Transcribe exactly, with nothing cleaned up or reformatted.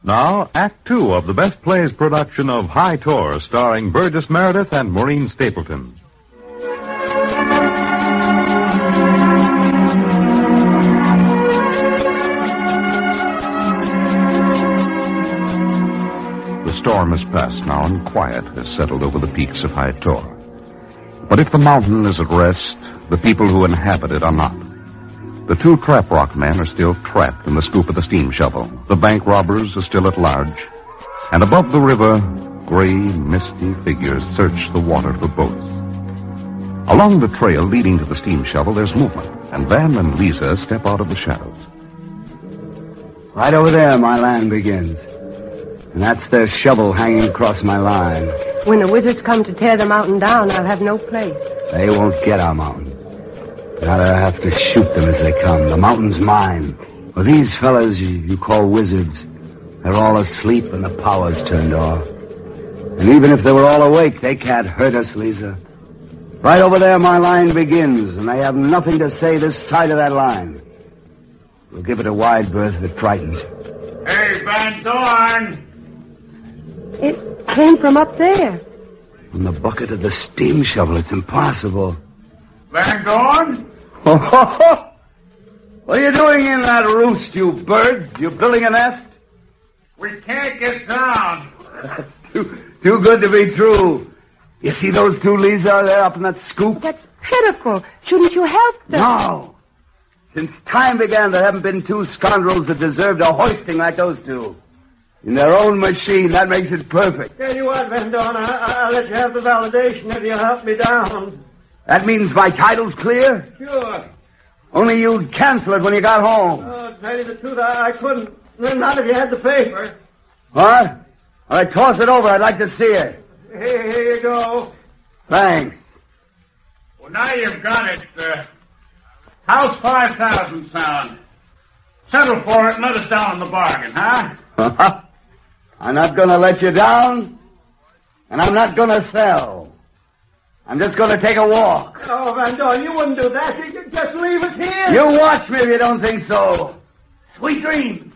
Now, Act Two of the Best Plays production of High Tor, starring Burgess Meredith and Maureen Stapleton. The storm has passed now, and quiet has settled over the peaks of High Tor. But if the mountain is at rest, the people who inhabit it are not. The two trap rock men are still trapped in the scoop of the steam shovel. The bank robbers are still at large. And above the river, gray, misty figures search the water for boats. Along the trail leading to the steam shovel, there's movement, and Van and Lisa step out of the shadows. Right over there, my land begins. And that's their shovel hanging across my line. When the wizards come to tear the mountain down, I'll have no place. They won't get our mountain. Now I have to shoot them as they come. The mountain's mine. Well, these fellas you, you call wizards, they're all asleep and the power's turned off. And even if they were all awake, they can't hurt us, Lisa. Right over there, my line begins, and they have nothing to say this side of that line. We'll give it a wide berth if it frightens. Hey, Van Dorn! It came from up there. From the bucket of the steam shovel. It's impossible. Van Dorn? Oh, what are you doing in that roost, you bird? You building a nest? We can't get down. That's too, too good to be true. You see those two, Lisa, there up in that scoop? That's pitiful. Shouldn't you help them? No. Since time began, there haven't been two scoundrels that deserved a hoisting like those two. In their own machine, that makes it perfect. Tell you what, Van Dorn, I, I'll let you have the validation if you help me down. That means my title's clear? Sure. Only you'd cancel it when you got home. Oh, to tell you the truth, I, I couldn't. Not if you had the paper. What? All right, toss it over. I'd like to see it. Here, here you go. Thanks. Well, now you've got it. Uh, how's five thousand sound? Settle for it and let us down on the bargain, huh? I'm not going to let you down, and I'm not going to sell. I'm just going to take a walk. Oh, Van Dorn, you wouldn't do that. You could just leave us here. You watch me if you don't think so. Sweet dreams.